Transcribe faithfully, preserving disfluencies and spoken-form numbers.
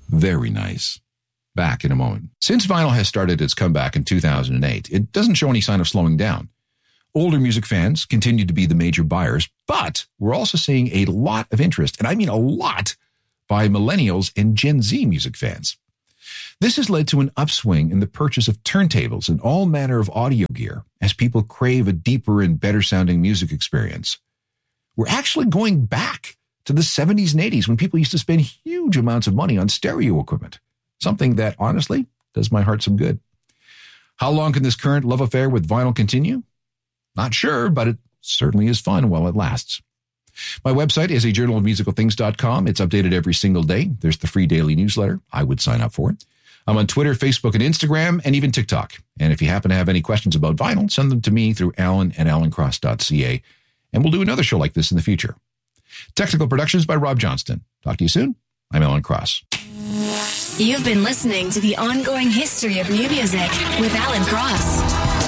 Very nice. Back in a moment. Since vinyl has started its comeback in two thousand eight, it doesn't show any sign of slowing down. Older music fans continue to be the major buyers, but we're also seeing a lot of interest, and I mean a lot, by millennials and Gen Z music fans. This has led to an upswing in the purchase of turntables and all manner of audio gear as people crave a deeper and better sounding music experience. We're actually going back to the seventies and eighties when people used to spend huge amounts of money on stereo equipment, something that honestly does my heart some good. How long can this current love affair with vinyl continue? Not sure, but it certainly is fun while it lasts. My website is a journal of musical things dot com. It's updated every single day. There's the free daily newsletter. I would sign up for it. I'm on Twitter, Facebook, and Instagram, and even TikTok. And if you happen to have any questions about vinyl, send them to me through alan at alan cross dot c a, and we'll do another show like this in the future. Technical productions by Rob Johnston. Talk to you soon. I'm Alan Cross. You've been listening to The Ongoing History of New Music with Alan Cross.